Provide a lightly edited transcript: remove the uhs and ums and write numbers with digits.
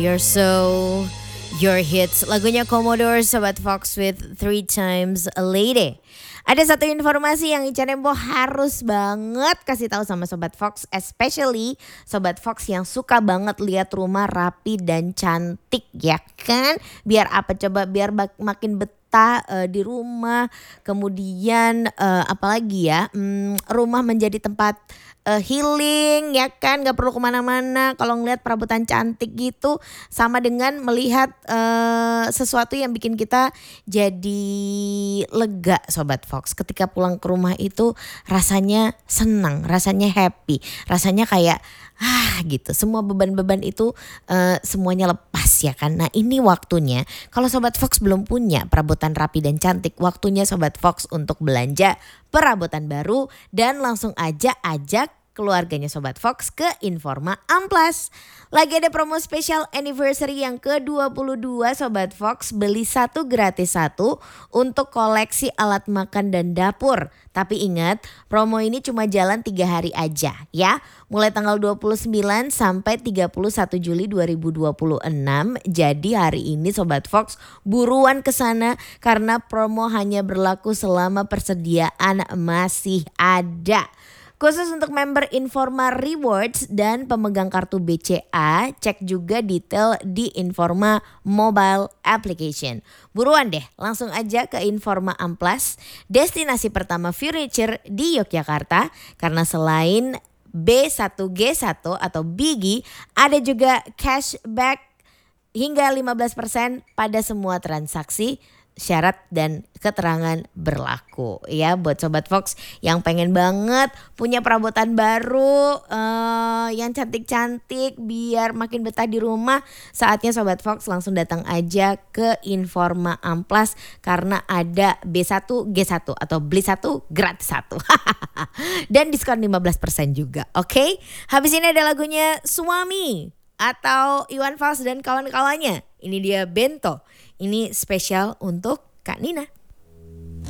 You're so your hits. Lagunya Commodore Sobat Fox with Three Times a Lady. Ada satu informasi yang Ica Nembo harus banget kasih tahu sama Sobat Fox, especially Sobat Fox yang suka banget lihat rumah rapi dan cantik, ya kan? Biar apa coba? Biar makin betah di rumah. Kemudian apalagi ya? Rumah menjadi tempat healing, ya kan, gak perlu kemana-mana. Kalau ngeliat perabotan cantik gitu sama dengan melihat sesuatu yang bikin kita jadi lega, Sobat Fox. Ketika pulang ke rumah itu rasanya senang, rasanya happy, rasanya kayak gitu. Semua beban-beban itu semuanya lepas, ya kan. Nah ini waktunya, kalau Sobat Fox belum punya perabotan rapi dan cantik, waktunya Sobat Fox untuk belanja perabotan baru dan langsung aja ajak keluarganya Sobat Fox ke Informa Amplas. Lagi ada promo spesial anniversary yang ke-22 Sobat Fox, beli satu gratis satu untuk koleksi alat makan dan dapur. Tapi ingat, promo ini cuma jalan 3 hari aja ya. Mulai tanggal 29 sampai 31 Juli 2026. Jadi hari ini Sobat Fox buruan ke sana karena promo hanya berlaku selama persediaan masih ada. Khusus untuk member Informa Rewards dan pemegang kartu BCA, cek juga detail di Informa Mobile Application. Buruan deh, langsung aja ke Informa Amplas, destinasi pertama furniture di Yogyakarta. Karena selain B1G1 atau Bigi, ada juga cashback hingga 15% pada semua transaksi. Syarat dan keterangan berlaku ya buat Sobat Fox yang pengen banget punya perabotan baru yang cantik-cantik biar makin betah di rumah. Saatnya Sobat Fox langsung datang aja ke Informa Amplas karena ada B1G1 atau beli 1 gratis 1 dan diskon 15% juga. Oke? Habis ini ada lagunya Suami atau Iwan Fals dan kawan-kawannya. Ini dia Bento. Ini spesial untuk Kak Nina.